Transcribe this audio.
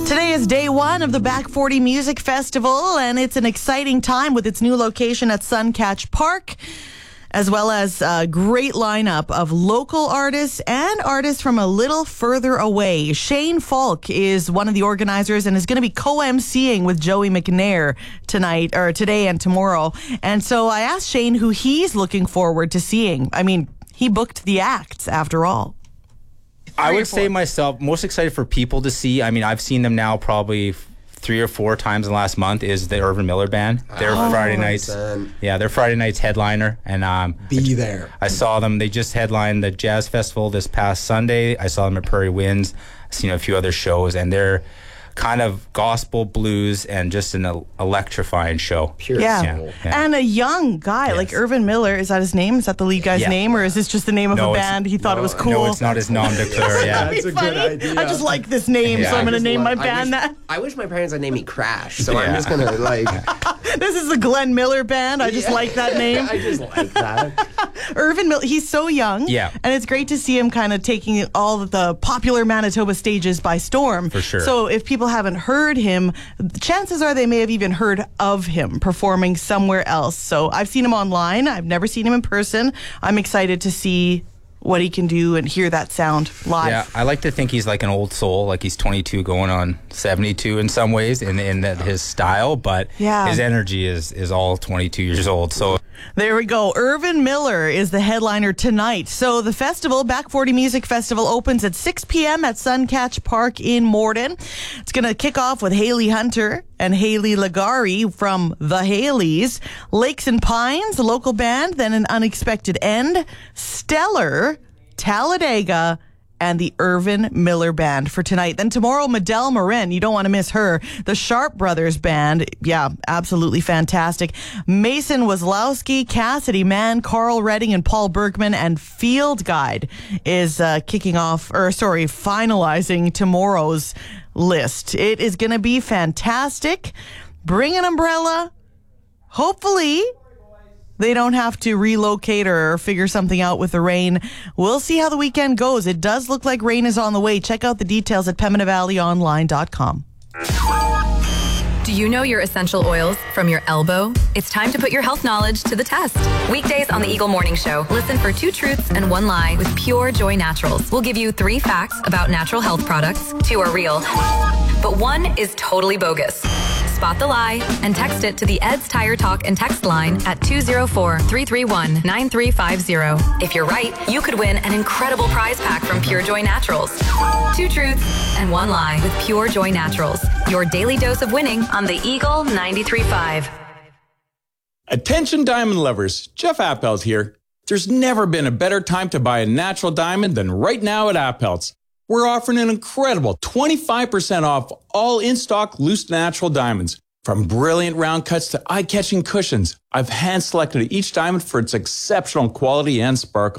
Today is day one of the Back 40 Music Festival, and it's an exciting time with its new location at Suncatch Park, as well as a great lineup of local artists and artists from a little further away. Shane Falk is one of the organizers and is going to be co-emceeing with Joey McNair today and tomorrow. And so I asked Shane who he's looking forward to seeing. I mean, he booked the acts after all. I would say myself most excited for people to see. I mean, I've seen them now probably 3 or 4 times in the last month. Is the Irvin Miller Band? They're Friday nights. Yeah, they're Friday nights headliner, and be there. I saw them. They just headlined the Jazz Festival this past Sunday. I saw them at Prairie Winds. I've seen a few other shows, and they're kind of gospel blues and just an electrifying show. Pure soul. And a young guy like Irvin Miller. Is that his name? Is that the lead guy's name, or is this just the name of a band? He thought it was cool. No, it's not his nom de plume. Yeah, that's a good idea. I just like this name, so I'm going to name my band that. I wish my parents had named me Crash, so I'm just going to This is the Glenn Miller Band. I just like that name. I just like that. Irvin Miller, he's so young. Yeah. And it's great to see him kind of taking all of the popular Manitoba stages by storm. For sure. So if people haven't heard him, chances are they may have even heard of him performing somewhere else. So I've seen him online. I've never seen him in person. I'm excited to see what he can do and hear that sound live. Yeah, I like to think he's like an old soul, like he's 22 going on 72 in some ways in that his style, but his energy is all 22 years old. So there we go. Irvin Miller is the headliner tonight. So the festival, Back 40 Music Festival, opens at 6 p.m. at Suncatch Park in Morden. It's going to kick off with Haley Hunter and Haley Lagari from the Haleys. Lakes and Pines, a local band, then an unexpected end. Stellar, Talladega, and the Irvin Miller Band for tonight. Then tomorrow, Medel Marin. You don't want to miss her. The Sharp Brothers Band. Yeah, absolutely fantastic. Mason Wazlowski, Cassidy Mann, Carl Redding, and Paul Bergman. And Field Guide is finalizing tomorrow's list. It is going to be fantastic. Bring an umbrella. Hopefully they don't have to relocate or figure something out with the rain. We'll see how the weekend goes. It does look like rain is on the way. Check out the details at PembinaValleyOnline.com. Do you know your essential oils from your elbow? It's time to put your health knowledge to the test. Weekdays on the Eagle Morning Show, listen for 2 truths and 1 lie with Pure Joy Naturals. We'll give you 3 facts about natural health products. 2 are real, but 1 is totally bogus. Spot the lie and text it to the Ed's Tire Talk and text line at 204-331-9350. If you're right, you could win an incredible prize pack from Pure Joy Naturals. 2 truths and 1 lie with Pure Joy Naturals. Your daily dose of winning on the Eagle 93.5. Attention diamond lovers, Jeff Appelt here. There's never been a better time to buy a natural diamond than right now at Appelt's. We're offering an incredible 25% off all in-stock loose natural diamonds. From brilliant round cuts to eye-catching cushions, I've hand-selected each diamond for its exceptional quality and sparkle.